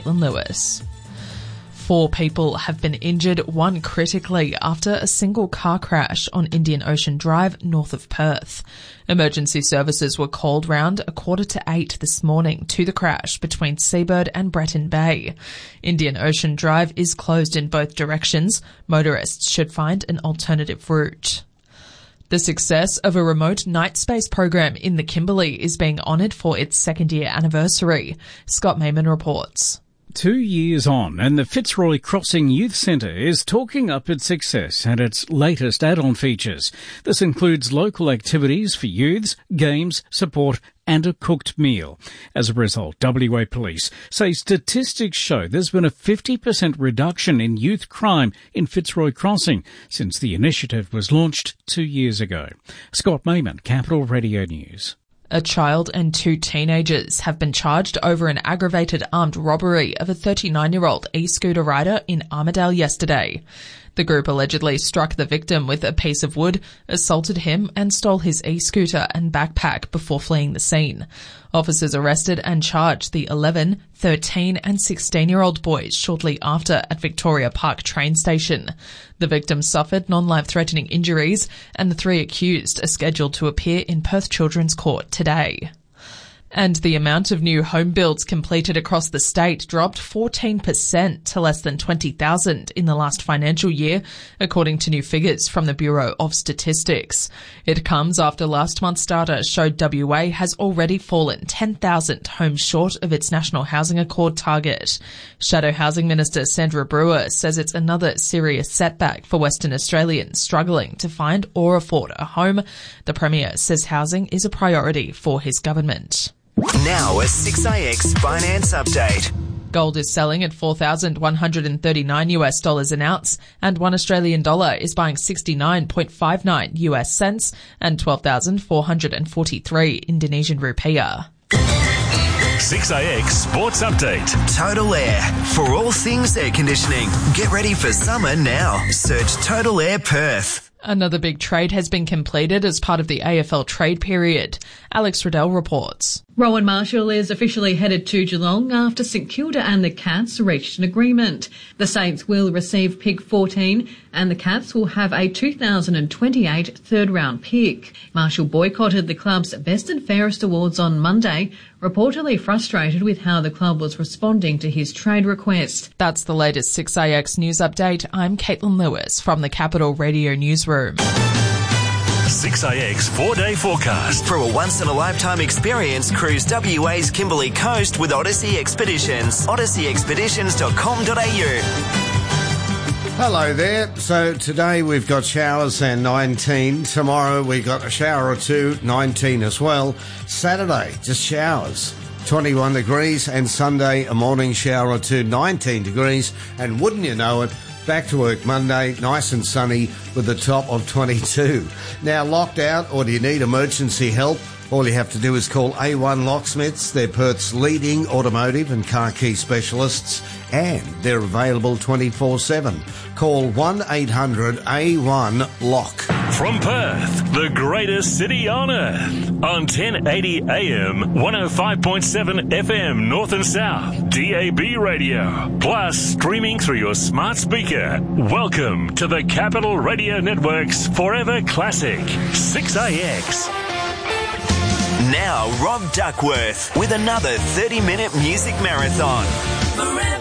Caitlin Lewis. 4 people have been injured, 1 critically, after a single car crash on Indian Ocean Drive north of Perth. Emergency services were called round 7:45 this morning to the crash between Seabird and Breton Bay. Indian Ocean Drive is closed in both directions. Motorists should find an alternative route. The success of a remote night space program in the Kimberley is being honoured for its 2nd-year anniversary. Scott Mayman reports. 2 years on, and the Fitzroy Crossing Youth Centre is talking up its success and its latest add-on features. This includes local activities for youths, games, support and a cooked meal. As a result, WA Police say statistics show there's been a 50% reduction in youth crime in Fitzroy Crossing since the initiative was launched 2 years ago. Scott Mayman, Capital Radio News. A child and 2 teenagers have been charged over an aggravated armed robbery of a 39-year-old e-scooter rider in Armidale yesterday. The group allegedly struck the victim with a piece of wood, assaulted him and stole his e-scooter and backpack before fleeing the scene. Officers arrested and charged the 11, 13 and 16-year-old boys shortly after at Victoria Park train station. The victim suffered non-life-threatening injuries and the 3 accused are scheduled to appear in Perth Children's Court today. And the amount of new home builds completed across the state dropped 14% to less than 20,000 in the last financial year, according to new figures from the Bureau of Statistics. It comes after last month's data showed WA has already fallen 10,000 homes short of its National Housing Accord target. Shadow Housing Minister Sandra Brewer says it's another serious setback for Western Australians struggling to find or afford a home. The Premier says housing is a priority for his government. Now a 6IX finance update. Gold is selling at $4,139 an ounce, and $1 Australian dollar is buying 69.59 US cents and 12,443 Indonesian rupiah. 6IX Sports Update. Total Air. For all things air conditioning. Get ready for summer now. Search Total Air Perth. Another big trade has been completed as part of the AFL trade period. Alex Riddell reports. Rowan Marshall is officially headed to Geelong after St Kilda and the Cats reached an agreement. The Saints will receive pick 14 and the Cats will have a 2028 third-round pick. Marshall boycotted the club's Best and Fairest awards on Monday, reportedly frustrated with how the club was responding to his trade request. That's the latest 6IX news update. I'm Caitlin Lewis from the Capital Radio Newsroom. 6IX 4-day forecast. For a once-in-a-lifetime experience, cruise WA's Kimberley Coast with Odyssey Expeditions. odysseyexpeditions.com.au. Hello there. So today we've got showers and 19. Tomorrow we've got a shower or 2, 19 as well. Saturday, just showers, 21 degrees. And Sunday, a morning shower or 2, 19 degrees. And wouldn't you know it, back to work Monday, nice and sunny with a top of 22. Now, locked out or do you need emergency help? All you have to do is call A1 Locksmiths. They're Perth's leading automotive and car key specialists, and they're available 24/7. Call 1-800-A1-LOCK. From Perth, the greatest city on earth. On 1080 AM, 105.7 FM North and South, DAB radio. Plus, streaming through your smart speaker. Welcome to the Capital Radio Network's Forever Classic, 6IX. Now, Rob Duckworth with another 30-minute music marathon.